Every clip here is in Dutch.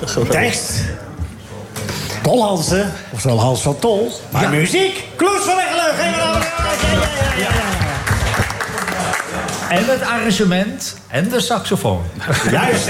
Tekst. Tol Hansen, oftewel Hans van Tol. Maar muziek, Kloes van Egelen. En het arrangement en de saxofoon. Juist.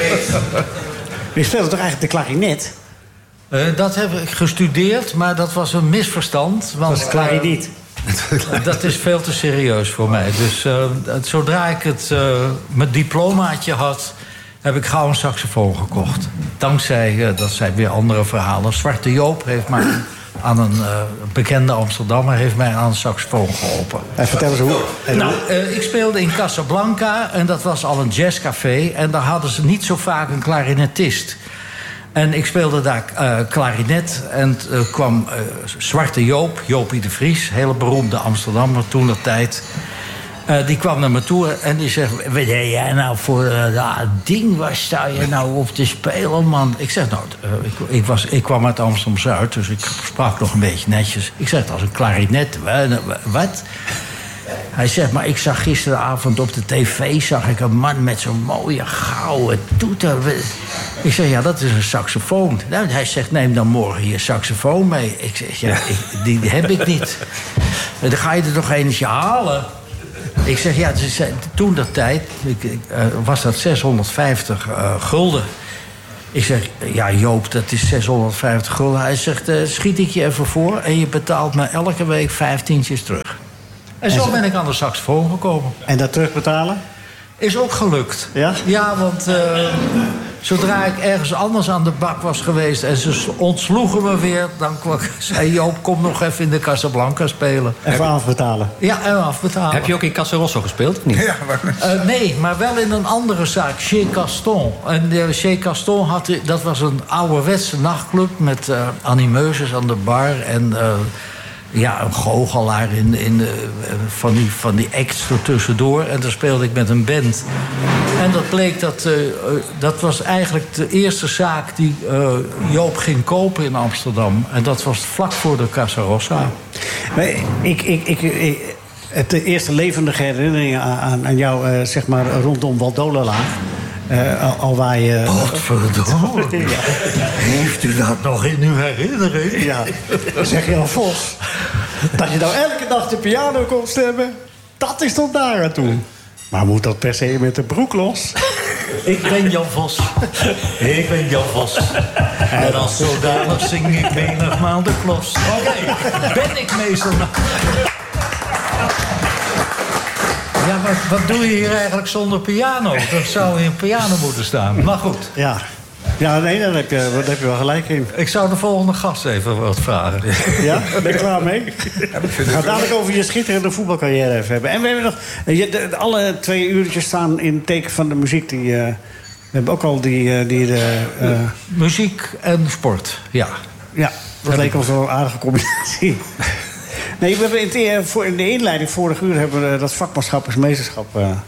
Je speelde toch eigenlijk de klarinet? Dat heb ik gestudeerd, maar dat was een misverstand. Want, dat is klarinet. Dat is veel te serieus voor mij. Dus zodra ik mijn diplomaatje had, heb ik gauw een saxofoon gekocht. Dankzij, dat zijn weer andere verhalen. Zwarte Joop heeft mij aan een bekende Amsterdammer heeft mij aan een saxofoon geholpen. En vertel eens hoe. Ik speelde in Casablanca en dat was al een jazzcafé. En daar hadden ze niet zo vaak een klarinetist. En ik speelde daar klarinet en kwam Zwarte Joop, Jopie de Vries, hele beroemde Amsterdammer toen de tijd. Die kwam naar me toe en die zegt: wat deed jij nou voor dat ding? Waar sta je nou op te spelen, man? Ik zeg: nou, ik kwam uit Amsterdam-Zuid, dus ik sprak nog een beetje netjes. Ik zeg: als een klarinet, wat? Hij zegt: maar ik zag gisteravond op de tv zag ik een man met zo'n mooie gouden toeter. Ik zeg: ja, dat is een saxofoon. Nou, hij zegt: neem dan morgen je saxofoon mee. Ik zeg: ja, die heb ik niet. Dan ga je er toch eentje halen. Ik zeg: ja, toen dat tijd was dat 650 gulden. Ik zeg: ja, Joop, dat is 650 gulden. Hij zegt: schiet ik je even voor en je betaalt me elke week 15 terug. En zo ben ik aan de saxofoon gekomen. En dat terugbetalen? Is ook gelukt. Ja? Ja, want zodra ik ergens anders aan de bak was geweest en ze ontsloegen me weer, dan zei Joop: kom nog even in de Casablanca spelen. Even afbetalen? Ja, en afbetalen. Heb je ook in Casa Rosso gespeeld of niet? Ja, nee, maar wel in een andere zaak, Chez Caston. En Chez Caston dat was een ouderwetse nachtclub met animeuses aan de bar en een goochelaar van die acts ertussendoor. En daar speelde ik met een band. En dat bleek dat was eigenlijk de eerste zaak die Joop ging kopen in Amsterdam. En dat was vlak voor de Casa Rossa. Ik heb de eerste levendige herinneringen aan jou, zeg maar, rondom Waldolenlaag. Al waar je... Godverdomme. Heeft u dat nog in uw herinnering? Ja, zeg Jan Vos. Dat je nou elke dag de piano kon stemmen, dat is tot daar aan toe. Maar moet dat per se met de broek los? Ik ben Jan Vos. Ik ben Jan Vos. En als zodanig zing ik menigmaal de klos. Oké, ben ik meester. Ja, maar wat doe je hier eigenlijk zonder piano? Dan zou hier een piano moeten staan. Maar goed. Ja, nee, daar heb je wel gelijk in. Ik zou de volgende gast even wat vragen. Ja, ben je klaar mee? We gaan dadelijk over je schitterende voetbalcarrière even hebben. En we hebben nog... alle 2 uurtjes staan in het teken van de muziek. We hebben ook al muziek en sport, ja. Ja, dat leek ons wel een aardige combinatie. Nee, we hebben in de inleiding vorig uur hebben we dat vakmanschap als meesterschap.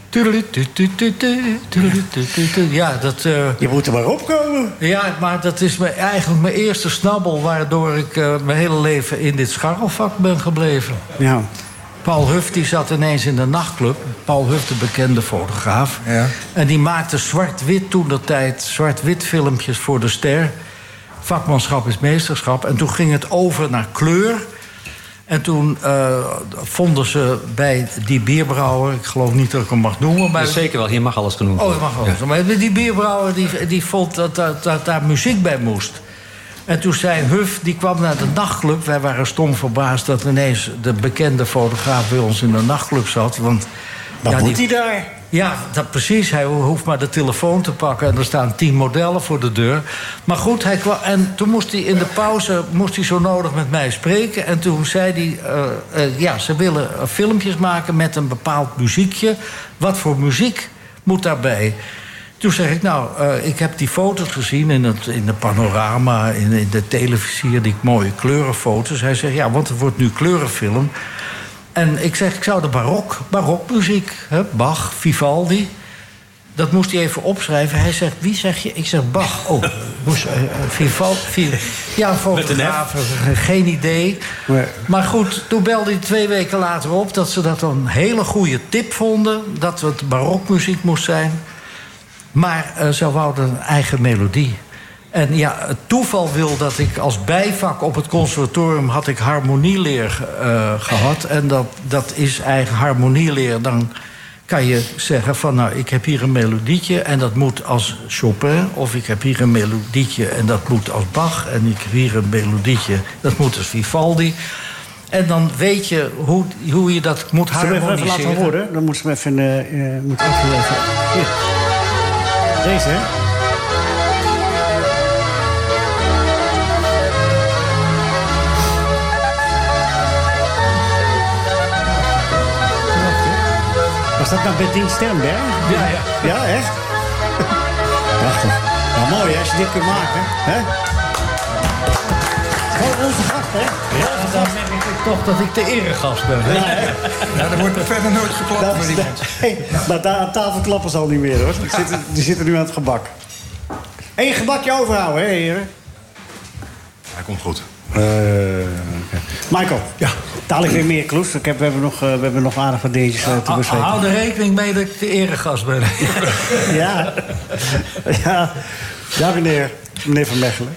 Ja, dat... Je moet er maar opkomen. Ja, maar dat is eigenlijk mijn eerste snabbel, waardoor ik mijn hele leven in dit scharrelvak ben gebleven. Ja. Paul Huff die zat ineens in de nachtclub. Paul Huff, de bekende fotograaf. Ja. En die maakte zwart-wit toentertijd, zwart-wit filmpjes voor de Ster. Vakmanschap is meesterschap. En toen ging het over naar kleur. En toen vonden ze bij die bierbrouwer... ik geloof niet dat ik hem mag noemen... maar Zeker wel, hier mag alles genoemd worden. Oh, je mag alles. Ja. Maar die bierbrouwer die vond dat daar muziek bij moest. En toen zei Huff, die kwam naar de nachtclub. Wij waren stom verbaasd dat ineens de bekende fotograaf bij ons in de nachtclub zat. Want wat moet hij daar? Ja, dat precies. Hij hoeft maar de telefoon te pakken... en er staan 10 modellen voor de deur. Maar goed, hij kwam... En toen moest hij in de pauze zo nodig met mij spreken. En toen zei hij... ze willen filmpjes maken met een bepaald muziekje. Wat voor muziek moet daarbij? Toen zeg ik, ik heb die foto's gezien in de panorama... in de televisie, die mooie kleurenfoto's. Hij zegt, ja, want het wordt nu kleurenfilm... En ik zeg, ik zou de barokmuziek, Bach, Vivaldi... dat moest hij even opschrijven. Hij zegt, wie zeg je? Ik zeg, Bach. Oh, Vivaldi. Ja, een fotograaf, geen idee. Maar goed, toen belde hij 2 weken later op... dat ze dat een hele goede tip vonden... dat het barokmuziek moest zijn. Maar ze wouden een eigen melodie. En ja, het toeval wil dat ik als bijvak op het conservatorium had ik harmonieleer gehad. En dat is eigen harmonieleer. Dan kan je zeggen van, nou, ik heb hier een melodietje en dat moet als Chopin. Of ik heb hier een melodietje en dat moet als Bach. En ik heb hier een melodietje, dat moet als Vivaldi. En dan weet je hoe je dat moet harmoniseren. Even laten horen, dan moet ze hem even moet afgeven. Hier. Deze, hè? Was dat nou Bertien Sternberg? Ja. Ja, echt? Prachtig. Nou, mooi, hè, als je dit kunt maken. Hè? Gewoon onze gast, hè? Ja, dan merk ik toch dat ik de eregast ben. Hè? Ja, er wordt er verder nooit geklapt met iemand. Nee, maar daar aan tafel klappen ze al niet meer, hoor. Die zitten nu aan het gebak. Eén gebakje overhouden, hè, heren? Hij komt goed. Michael, Ja. dadelijk weer meer kloes. We hebben nog aardig wat dingetjes te bespreken. Hou er rekening mee dat ik de eregast ben. Ja. Ja, meneer Van Mechelen.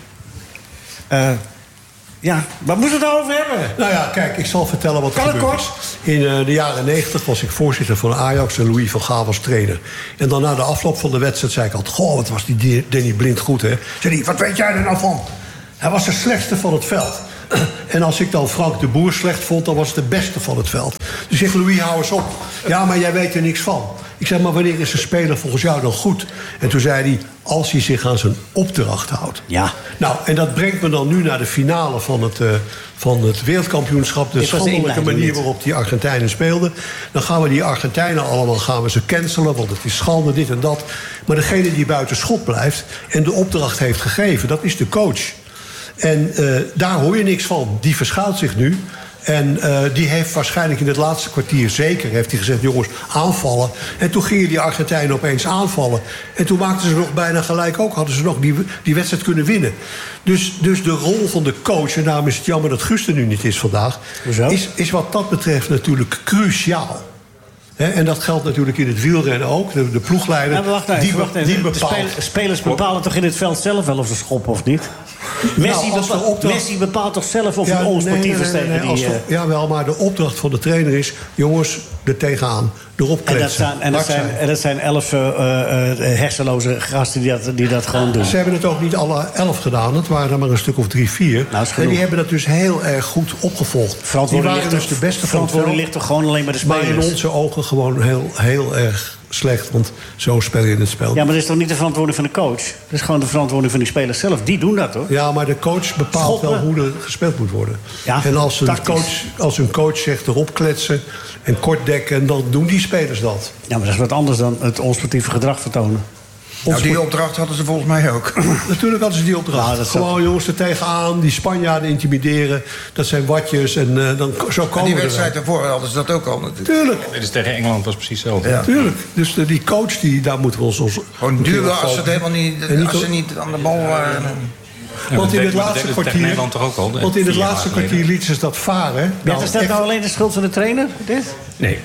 Ja, waar moeten we het over hebben? Nou ja, kijk, ik zal vertellen wat er Kan het gebeurd kort? is. In de jaren 90 was ik voorzitter van Ajax en Louis van Gaal was trainer. En dan na de afloop van de wedstrijd zei ik altijd... goh, wat was die Danny Blind goed, hè? Zei hij, wat weet jij er nou van? Hij was de slechtste van het veld. En als ik dan Frank de Boer slecht vond, dan was het de beste van het veld. Dus zegt Louis, hou eens op. Ja, maar jij weet er niks van. Ik zeg, maar wanneer is een speler volgens jou dan goed? En toen zei hij, als hij zich aan zijn opdracht houdt. Ja. Nou, en dat brengt me dan nu naar de finale van het wereldkampioenschap. De schandelijke manier waarop die Argentijnen speelden. Dan gaan we die Argentijnen allemaal cancelen, want het is schande, dit en dat. Maar degene die buiten schot blijft en de opdracht heeft gegeven, dat is de coach. En daar hoor je niks van. Die verschuilt zich nu. En die heeft waarschijnlijk in het laatste kwartier zeker... heeft hij gezegd, jongens, aanvallen. En toen gingen die Argentijnen opeens aanvallen. En toen maakten ze nog bijna gelijk ook. Hadden ze nog die wedstrijd kunnen winnen. Dus de rol van de coach... en daarom is het jammer dat Guus er nu niet is vandaag... is wat dat betreft natuurlijk cruciaal. En dat geldt natuurlijk in het wielrennen ook. De ploegleider, wacht even. Die bepaalt... De spelers bepalen toch in het veld zelf wel of ze schoppen of niet? Messi bepaalt toch zelf of een onsportief is tegen die... Jawel, maar de opdracht van de trainer is... jongens, er tegenaan, erop kletsen. En dat zijn 11 hersenloze gasten die dat gewoon doen. Ze hebben het ook niet alle 11 gedaan. Het waren er maar een stuk of 3, 4. Nou, en die hebben dat dus heel erg goed opgevolgd. Die waren dus de beste van het veld. Ligt toch gewoon alleen bij de spelers? Maar in onze ogen gewoon heel erg slecht. Want zo speel je het spel. Ja, maar dat is toch niet de verantwoording van de coach? Dat is gewoon de verantwoording van die spelers zelf. Die doen dat, hoor. Ja, maar de coach bepaalt wel hoe er gespeeld moet worden. Ja, en als een coach zegt erop kletsen en kort dekken... dan doen die spelers dat. Ja, maar dat is wat anders dan het onsportieve gedrag vertonen. Nou, die opdracht hadden ze volgens mij ook. Natuurlijk hadden ze die opdracht. Ja, gewoon jongens er tegenaan, die Spanjaarden intimideren. Dat zijn watjes en dan zo komen en die wedstrijd daarvoor hadden ze dat ook al natuurlijk. Tuurlijk. Dit is tegen Engeland was precies hetzelfde. Ja. Tuurlijk. Dus die coach, daar moeten we ons... Gewoon duwen als ze het helemaal niet... als ze niet aan de bal waren... Want in het laatste kwartier... Want in het laatste kwartier lieten ze dat varen. Is dat nou alleen de schuld van de trainer? Dit? Nee.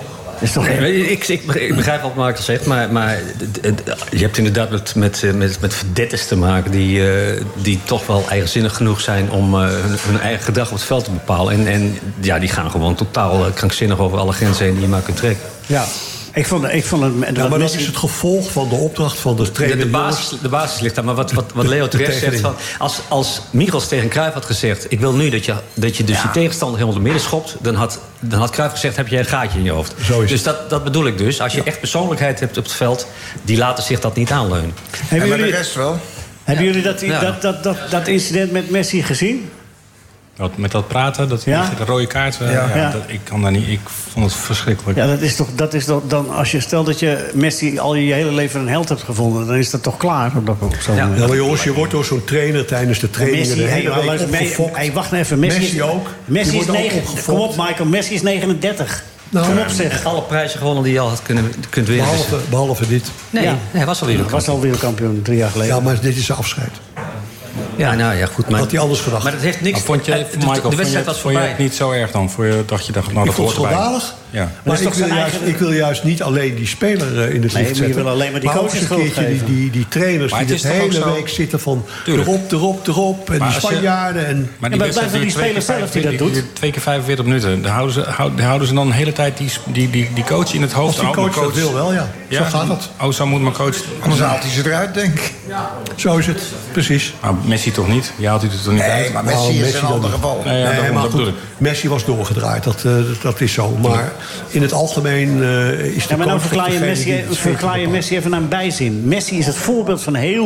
Ik begrijp wat Michael zegt, maar je hebt inderdaad met verdetters te maken die toch wel eigenzinnig genoeg zijn om hun eigen gedrag op het veld te bepalen. En ja, die gaan gewoon totaal krankzinnig over alle grenzen heen die je maar kunt trekken. Ja. Ik vond het maar dat is het gevolg van de opdracht van de trainer. De basis ligt daar. Maar wat Leo terecht zegt... Van, als Michels tegen Cruijff had gezegd... ik wil nu dat je dus je tegenstander helemaal door midden schopt... dan had Cruijff gezegd, heb je een gaatje in je hoofd. Dus dat bedoel ik dus. Als je echt persoonlijkheid hebt op het veld... die laten zich dat niet aanleunen. Maar de rest wel. Hebben jullie dat incident met Messi gezien? Met dat praten, de rode kaart, ik kan daar niet. Ik vond het verschrikkelijk. Ja, dat is toch dan als je stelt dat je Messi al je hele leven een held hebt gevonden, dan is dat toch klaar op dat zo. Ja, maar jongens, je wordt door zo'n trainer tijdens de trainingen de hele week opgefokt. Wacht even, Messi ook. Messi is 9. Kom op, Michael, Messi is 39. Nou, kom op, zeg. Alle prijzen gewonnen die je al had kunt winnen. Behalve dit. Nee, hij was al wereldkampioen. Was al wereldkampioen 3 jaar geleden. Ja, maar dit is zijn afscheid. Ja, nou ja, goed. Maar had hij anders gedacht. Maar dat heeft niks... Vond je, Michael, de wedstrijd was voorbij. Vond je het niet zo erg dan? Dacht je, nou, dat hoort erbij? Ja. Maar ik wil juist niet alleen die speler in het licht zetten. Je wil alleen maar die coaches een keertje die trainers die de hele week zitten van erop. En die Spanjaarden. Maar die blijven die spelers zelf die dat doet. 2 keer 45 minuten. Dan houden ze dan de hele tijd die coach in het hoofd. Als die coach dat wil wel, ja. Zo gaat het. Oh, zo moet mijn coach... Anders haalt hij ze eruit, denk ik. Zo is het, precies. Maar Messi toch niet? Je haalt hij er toch niet uit? Nee, maar Messi is een ander geval. Maar goed, Messi was doorgedraaid, dat is zo. Maar in het algemeen is de maar dan coach... verklaar je Messi even naar een bijzin. Messi is het voorbeeld van heel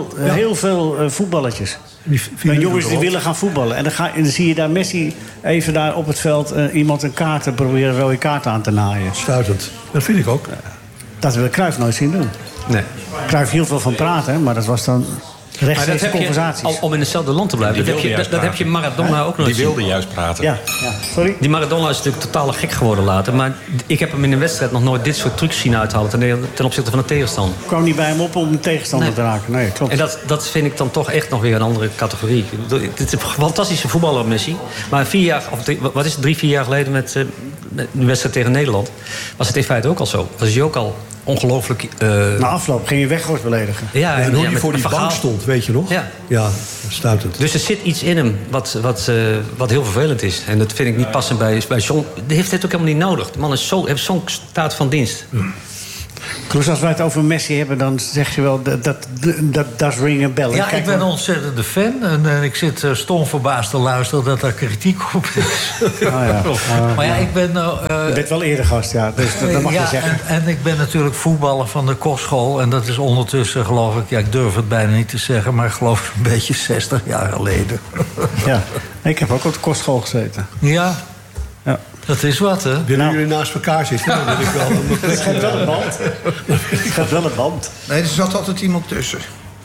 veel voetballertjes. Jongens die willen gaan voetballen. En dan zie je daar Messi even daar op het veld... iemand proberen een rode kaart aan te naaien. Stuitend. Dat vind ik ook. Dat wil Cruijff nooit zien doen. Nee. Cruijff hield wel van praten, maar dat was dan... rechtstreeks conversaties. Om in hetzelfde land te blijven. Dat heb je Maradona ook nooit. Die wilde juist praten. Ja, sorry? Die Maradona is natuurlijk totaal gek geworden later. Maar ik heb hem in een wedstrijd nog nooit dit soort trucs zien uithalen ten opzichte van de tegenstander. Ik kwam niet bij hem op om een tegenstander te raken. Nee, klopt. En dat vind ik dan toch echt nog weer een andere categorie. Het is een fantastische voetballer, Messi. Maar 4 jaar, of 3-4 jaar geleden met de wedstrijd tegen Nederland... was het in feite ook al zo. Was hij ook al ongelooflijk... Na afloop ging je Weghorst beledigen. Ja, en hoe hij voor die bank stond, weet je nog? Ja, stuitend. Dus er zit iets in hem wat heel vervelend is. En dat vind ik niet passend bij John. Dat heeft het ook helemaal niet nodig. De man heeft zo'n staat van dienst. Kloes, als wij het over Messi hebben, dan zeg je wel dat ring een bel. Ja, ik ben een ontzettende fan. En ik zit stom verbaasd te luisteren dat daar kritiek op is. Maar ja, ik ben... je bent wel eerder gast, ja. Dus dat mag je zeggen. En ik ben natuurlijk voetballer van de kostschool. En dat is ondertussen, geloof ik... Ja, ik durf het bijna niet te zeggen... maar ik geloof een beetje 60 jaar geleden. Ja, ik heb ook op de kostschool gezeten. Ja. Dat is wat, hè? Willen jullie naast elkaar zitten? Dan wil ik wel dat schept wel een band. Dat schept wel een band. Nee, er zat altijd iemand tussen.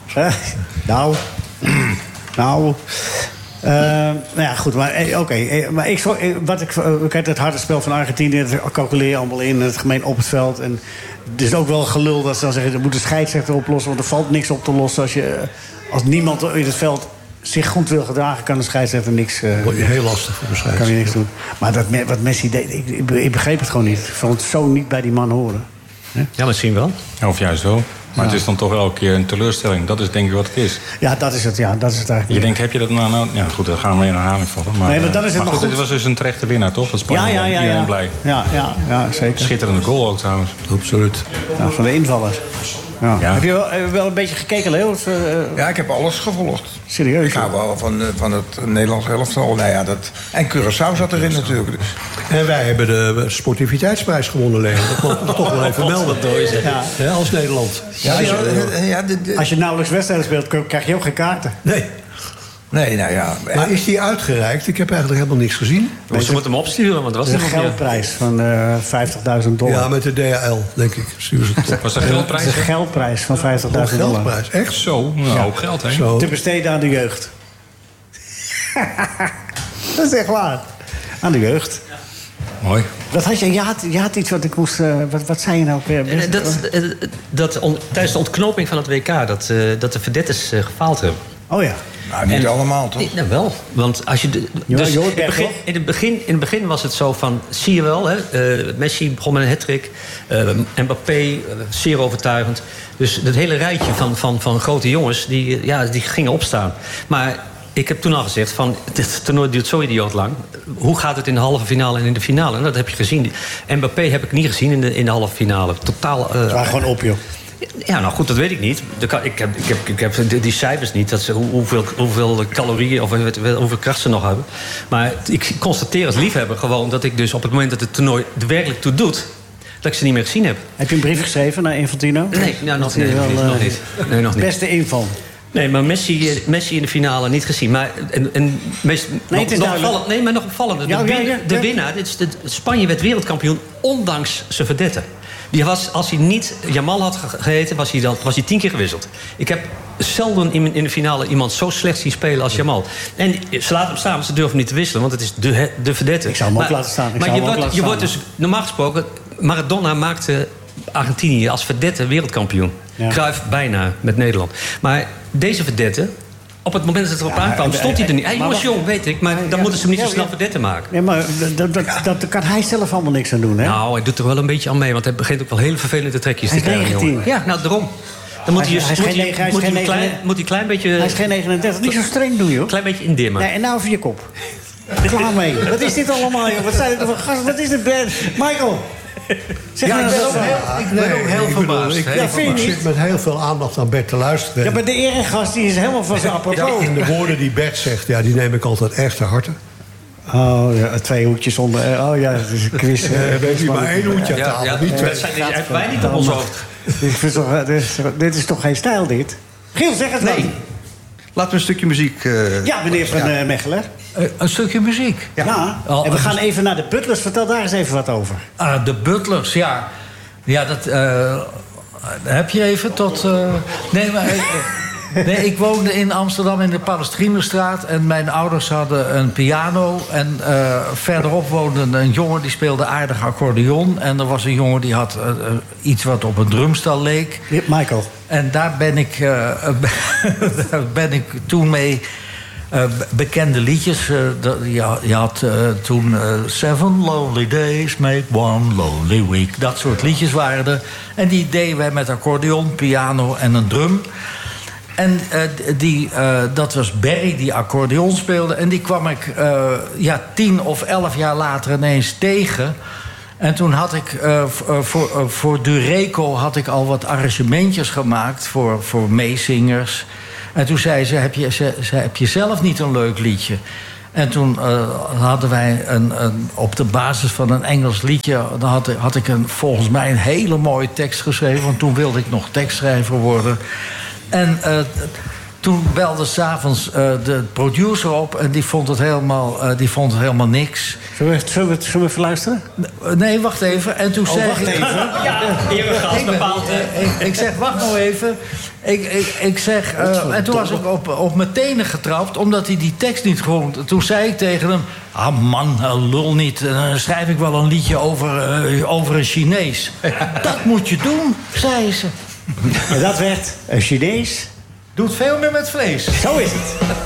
Nou ja, goed. Maar oké. Maar kijk, het harde spel van Argentinië... dat calculeer je allemaal in. Het gemeen op het veld. En het is ook wel gelul dat ze dan zeggen... dat moet de scheidsrechter oplossen, want er valt niks op te lossen. Als niemand in het veld... zich goed wil gedragen, kan de scheidsrechter niks... Word je heel lastig voor de scheidsrechter. Kan je niks doen. Maar wat Messi deed, ik begreep het gewoon niet. Ik vond het zo niet bij die man horen. Ja, misschien wel. Of juist wel. Maar het is dan toch elke keer een teleurstelling. Dat is denk ik wat het is. Ja, dat is het eigenlijk. Je denkt, heb je dat nou... Ja, goed, dan gaan we in herhaling vallen. Maar, nee, maar dan is het maar goed, dit was dus een terechte winnaar, toch? Dat Spanje, iedereen blij. Ja, zeker. Schitterende goal ook trouwens. Absoluut. Ja, van de invallers. Ja. Heb je wel een beetje gekeken, Leo? Ja, ik heb alles gevolgd. Serieus? Ik hou wel van het Nederlands elftal. Nou ja, en Curaçao zat erin natuurlijk. Dus. En wij hebben de sportiviteitsprijs gewonnen, Leo. Dat moet ik toch wel even melden. Ja, als Nederland. Als je nauwelijks wedstrijden speelt, krijg je ook geen kaarten. Nee, nou ja. Maar is die uitgereikt? Ik heb eigenlijk helemaal niks gezien. Dus ze moeten hem opsturen, want dat was een geldprijs van $50.000. Ja, met de DHL, denk ik. Stuur ze het op. Was dat geldprijs? Het is een geldprijs van $50.000. Geldprijs, echt? Zo, nou, hoop geld, hè? Te besteden aan de jeugd. Dat is echt waar. Aan de jeugd. Mooi. Wat had je? Je had iets wat ik moest... Wat zei je nou weer? Tijdens de ontknoping van het WK... dat de vedettes gefaald hebben. Oh ja. Nou, niet allemaal, toch? Nou wel, want als je... In het begin was het zo van... Zie je wel, hè, Messi begon met een hat-trick. Mbappé, zeer overtuigend. Dus het hele rijtje van grote jongens... die gingen opstaan. Maar ik heb toen al gezegd van... Dit toernooi duurt zo idioot lang. Hoe gaat het in de halve finale en in de finale? En dat heb je gezien. Mbappé heb ik niet gezien in de halve finale. Totaal... Het waren gewoon op, joh. Ja, nou goed, dat weet ik niet. Ik heb die cijfers niet, hoeveel calorieën of hoeveel kracht ze nog hebben. Maar ik constateer als liefhebber gewoon dat ik dus op het moment dat het toernooi er werkelijk toe doet... dat ik ze niet meer gezien heb. Heb je een brief geschreven naar Infantino? Nee, nog niet. Nee, nog niet. Beste inval. Nee, maar Messi in de finale niet gezien. Maar nog opvallender. De winnaar, Spanje werd wereldkampioen ondanks zijn verdetten. Als hij niet Jamal had geheten, was hij 10 keer gewisseld. Ik heb zelden in de finale iemand zo slecht zien spelen als Jamal. En ze laten hem staan, maar ze durven niet te wisselen. Want het is de verdette. Ik zou hem ook laten staan. Maar je wordt dus, normaal gesproken... Maradona maakte Argentinië als verdette wereldkampioen. Ja. Cruijff bijna met Nederland. Maar deze verdette Op het moment dat het erop aankwam, stond hij er niet. Hij was jong, weet ik, maar dan moeten ze hem niet zo snel verdetten maken. Nee, maar daar kan hij zelf allemaal niks aan doen, hè? Nou, hij doet er wel een beetje aan mee, want hij begint ook wel hele vervelende trekjes te krijgen. Hij is 19. Ja, nou, daarom. Dan moet hij een klein beetje... Hij is geen 39, niet zo streng doen, joh. Een klein beetje indimmen. Nee, en nou over je kop. Klaar mee. Wat is dit allemaal, joh? Wat zijn dit voor gasten? Wat is dit, Michael? Zeg ik ben ook heel verbaasd. Ik zit met heel veel aandacht aan Bert te luisteren. Ja, maar de eregast die is helemaal van zijn apropos. En de woorden die Bert zegt, ja, die neem ik altijd echt ter harte. Oh ja, 2 hoedjes onder. Oh ja, het is een quiz. Weet je, maar 1 hoedje aan tafel, niet 2. Dat zijn wij niet op ons hoofd. Dit is toch geen stijl, dit? Giel, zeg het nee. Laten we een stukje muziek... Ja, meneer Van Mechelen. Een stukje muziek? Ja. En we gaan even naar de Butlers. Vertel daar eens even wat over. De Butlers, ja. Ja, dat... heb je even tot... Nee, maar... Nee, ik woonde in Amsterdam in de Palestrienerstraat. En mijn ouders hadden een piano. En verderop woonde een jongen die speelde aardig accordeon. En er was een jongen die had iets wat op een drumstel leek. Michael. En daar ben ik toen mee... bekende liedjes. Je had toen 7 lonely days make one lonely week. Dat soort liedjes waren er. En die deden wij met accordeon, piano en een drum. En dat was Barry die accordeon speelde. En die kwam ik 10 of 11 jaar later ineens tegen. En toen had ik voor Dureco had ik al wat arrangementjes gemaakt voor meezingers. En toen zei ze, heb je zelf niet een leuk liedje? En toen hadden wij op de basis van een Engels liedje... had ik volgens mij een hele mooie tekst geschreven. Want toen wilde ik nog tekstschrijver worden. En toen belde 's avonds de producer op... en die vond het helemaal niks. Zullen we even luisteren? Nee, wacht even. En toen zei wacht even. Ja, eregast bepaald. Ik zeg, wacht nou even. Ik zeg... en toen was ik op mijn tenen getrapt... omdat hij die tekst niet gewoon... Toen zei ik tegen hem... Ah man, lul niet. Dan schrijf ik wel een liedje over een Chinees. Dat moet je doen, zei ze. En dat werd een Chinees. Doet veel meer met vlees. Zo is het.